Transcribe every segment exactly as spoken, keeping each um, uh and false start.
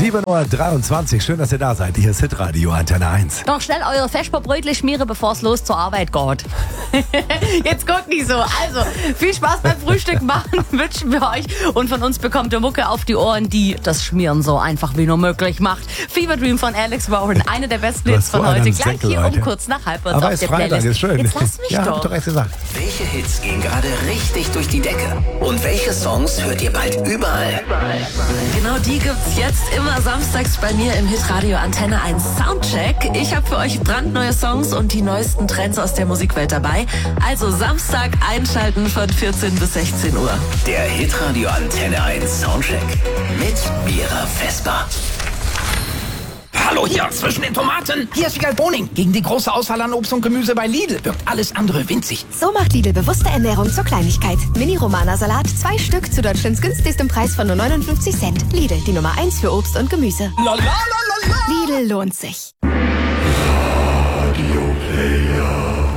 sieben Uhr dreiundzwanzig, schön, dass ihr da seid. Hier ist Hitradio Antenne eins. Doch schnell euer Vesperbrötchen schmieren, bevor es los zur Arbeit geht. Jetzt guckt nicht so. Also, viel Spaß beim Frühstück machen wünschen wir euch. Und von uns bekommt ihr Mucke auf die Ohren, die das Schmieren so einfach wie nur möglich macht. Fever Dream von Alex Warren, eine der besten Hits von heute. Gleich Senkel, hier Leute. um kurz nach halb Aber auf ist der Freitag, Playlist. ist schön. Jetzt lass mich ja, doch. hab ich doch erst gesagt. Welche Hits gehen gerade richtig durch die Decke? Und welche Songs hört ihr bald überall? Genau die gibt's jetzt immer samstags bei mir im Hitradio Antenne eins Soundcheck. Ich habe für euch brandneue Songs und die neuesten Trends aus der Musikwelt dabei. Also Samstag einschalten von vierzehn bis sechzehn Uhr. Der Hitradio Antenne eins Soundcheck mit Mira Vesper. Hallo hier zwischen den Tomaten. Hier ist Wiegald Boning. Gegen die große Auswahl an Obst und Gemüse bei Lidl wirkt alles andere winzig. So macht Lidl bewusste Ernährung zur Kleinigkeit. Mini-Romana-Salat, zwei Stück zu Deutschlands günstigstem Preis von nur neunundfünfzig Cent. Lidl, die Nummer eins für Obst und Gemüse. La, la, la, la, la. Lidl lohnt sich. Radio Player.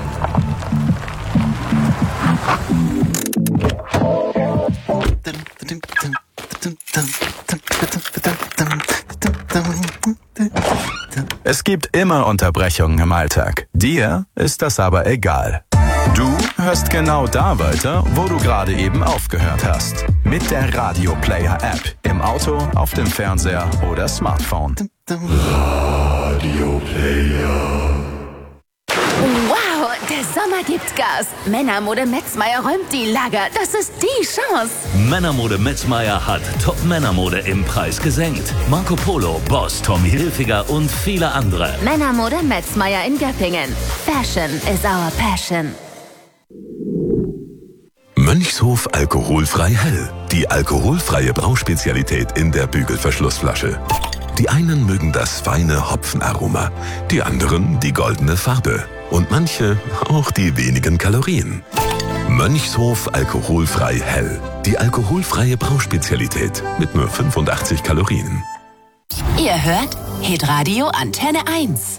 Es gibt immer Unterbrechungen im Alltag. Dir ist das aber egal. Du hörst genau da weiter, wo du gerade eben aufgehört hast. Mit der Radio Player App. Im Auto, auf dem Fernseher oder Smartphone. Radio Player. Wow, der Sommer gibt Gas. Männermode Metzmeier räumt die Lager. Das ist die Chance. Männermode Metzmeier hat Top-Männermode im Preis gesenkt. Marco Polo, Boss, Tommy Hilfiger und viele andere. Männermode Metzmeier in Göppingen. Fashion is our passion. Mönchshof alkoholfrei hell. Die alkoholfreie Brauspezialität in der Bügelverschlussflasche. Die einen mögen das feine Hopfenaroma, die anderen die goldene Farbe und manche auch die wenigen Kalorien. Mönchshof alkoholfrei hell. Die alkoholfreie Brauspezialität mit nur fünfundachtzig Kalorien. Ihr hört Hitradio Antenne eins.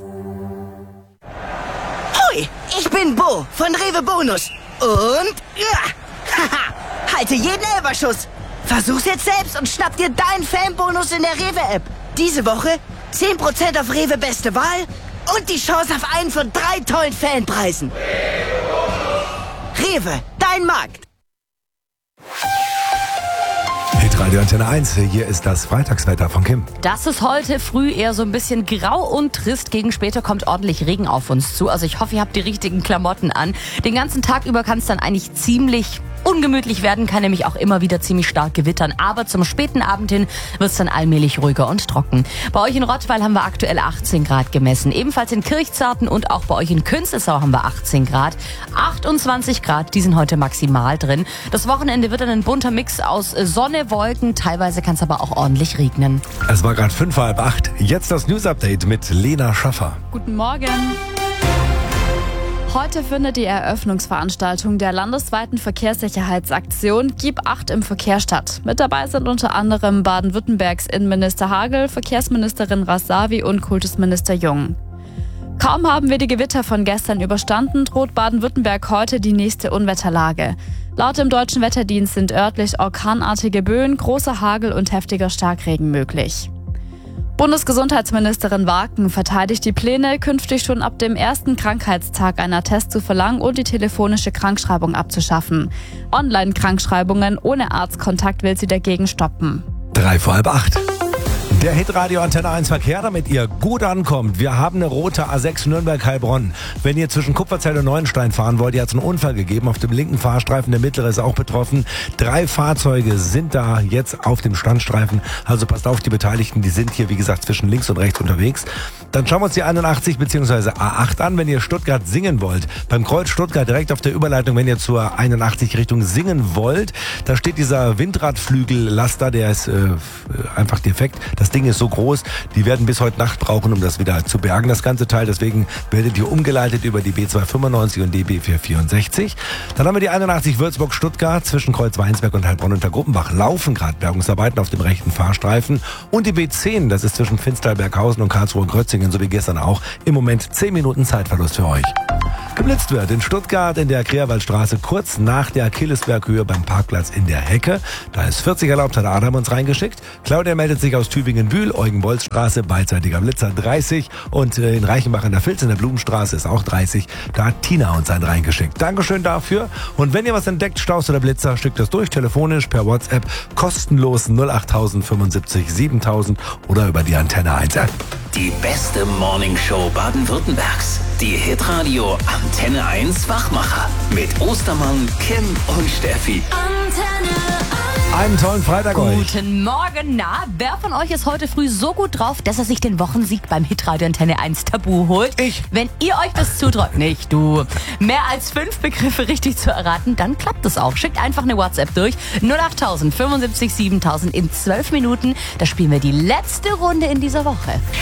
Hoi, ich bin Bo von Rewe Bonus. Und ja, haha, halte jeden Elberschuss. Versuch's jetzt selbst und schnapp dir deinen Fanbonus in der Rewe-App. Diese Woche zehn Prozent auf Rewe Beste Wahl und die Chance auf einen von drei tollen Fanpreisen. Rewe, dein Markt. Hitradio Antenne eins, hier ist das Freitagswetter von Kim. Das ist heute früh eher so ein bisschen grau und trist. Gegen später kommt ordentlich Regen auf uns zu. Also ich hoffe, ihr habt die richtigen Klamotten an. Den ganzen Tag über kann es dann eigentlich ziemlich ungemütlich werden, kann nämlich auch immer wieder ziemlich stark gewittern. Aber zum späten Abend hin wird es dann allmählich ruhiger und trocken. Bei euch in Rottweil haben wir aktuell achtzehn Grad gemessen. Ebenfalls in Kirchzarten und auch bei euch in Künzelsau haben wir achtzehn Grad. achtundzwanzig Grad, die sind heute maximal drin. Das Wochenende wird dann ein bunter Mix aus Sonne, Wolken. Teilweise kann es aber auch ordentlich regnen. Es war gerade fünf vor halb acht. Jetzt das News-Update mit Lena Schaffer. Guten Morgen. Heute findet die Eröffnungsveranstaltung der landesweiten Verkehrssicherheitsaktion Gib Acht im Verkehr statt. Mit dabei sind unter anderem Baden-Württembergs Innenminister Hagel, Verkehrsministerin Rasavi und Kultusminister Jung. Kaum haben wir die Gewitter von gestern überstanden, droht Baden-Württemberg heute die nächste Unwetterlage. Laut dem Deutschen Wetterdienst sind örtlich orkanartige Böen, großer Hagel und heftiger Starkregen möglich. Bundesgesundheitsministerin Waken verteidigt die Pläne, künftig schon ab dem ersten Krankheitstag einen Attest zu verlangen und die telefonische Krankschreibung abzuschaffen. Online-Krankschreibungen ohne Arztkontakt will sie dagegen stoppen. Drei vor halb acht. Der Hitradio Antenne eins Verkehr, damit ihr gut ankommt. Wir haben eine rote A sechs Nürnberg-Heilbronn. Wenn ihr zwischen Kupferzell und Neuenstein fahren wollt, ihr hat es einen Unfall gegeben auf dem linken Fahrstreifen. Der mittlere ist auch betroffen. Drei Fahrzeuge sind da jetzt auf dem Standstreifen. Also passt auf, die Beteiligten, die sind hier, wie gesagt, zwischen links und rechts unterwegs. Dann schauen wir uns die einundachtzig bzw. A acht an, wenn ihr Stuttgart Singen wollt. Beim Kreuz Stuttgart direkt auf der Überleitung, wenn ihr zur einundachtzig Richtung Singen wollt. Da steht dieser Windradflügellaster, der ist äh, einfach defekt. Das Ding ist so groß, die werden bis heute Nacht brauchen, um das wieder zu bergen, das ganze Teil. Deswegen werdet ihr umgeleitet über die B zweihundertfünfundneunzig und die B vierhundertvierundsechzig. Dann haben wir die einundachtzig Würzburg-Stuttgart zwischen Kreuz-Weinsberg und Heilbronn unter Gruppenbach. Laufen gerade Bergungsarbeiten auf dem rechten Fahrstreifen. Und die B zehn, das ist zwischen Finstal-Berghausen und Karlsruhe-Grötzingen, so wie gestern auch. Im Moment zehn Minuten Zeitverlust für euch. Geblitzt wird in Stuttgart in der Kreerwaldstraße kurz nach der Achillesberghöhe beim Parkplatz in der Hecke. Da ist vierzig erlaubt, hat Adam uns reingeschickt. Claudia meldet sich aus Tübingen In Bühl, Eugen-Bolz-Straße, beidseitiger Blitzer dreißig. Und äh, in Reichenbach an der Filz in der Blumenstraße ist auch dreißig. Da hat Tina uns einen reingeschickt. Dankeschön dafür. Und wenn ihr was entdeckt, Staus oder Blitzer, schickt das durch, telefonisch, per WhatsApp, kostenlos null acht fünfundsiebzig siebentausend oder über die Antenne eins App. Die beste Morningshow Baden-Württembergs. Die Hitradio Antenne eins Wachmacher. Mit Ostermann, Kim und Steffi. Antenne Einen tollen Freitag euch. Guten Morgen. Na, wer von euch ist heute früh so gut drauf, dass er sich den Wochensieg beim Hitradio Antenne eins Tabu holt? Ich. Wenn ihr euch das zutraut, nicht du. Mehr als fünf Begriffe richtig zu erraten, dann klappt es auch. Schickt einfach eine WhatsApp durch. null acht fünfundsiebzig siebentausend in zwölf Minuten. Da spielen wir die letzte Runde in dieser Woche.